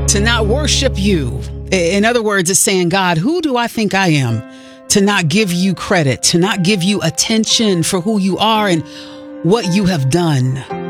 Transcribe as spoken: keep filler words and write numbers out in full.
to not worship you. In other words, it's saying, God, who do I think I am to not give you credit, to not give you attention for who you are and what you have done?